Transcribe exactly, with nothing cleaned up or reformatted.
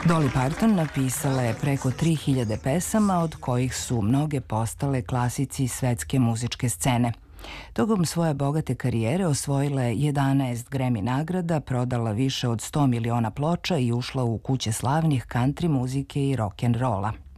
Dolly Parton napisala je preko tri hiljade pesama, od kojih su mnoge postale klasici svetske muzičke scene. Tokom svoje bogate karijere osvojila je jedanaest Grammy nagrada, prodala više od sto miliona ploča i ušla u kuće slavnih country muzike i rock'n'rolla.